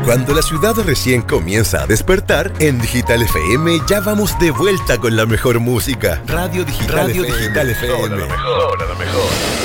Cuando la ciudad recién comienza a despertar, en Digital FM ya vamos de vuelta con la mejor música. Radio Digital FM. Todo lo mejor.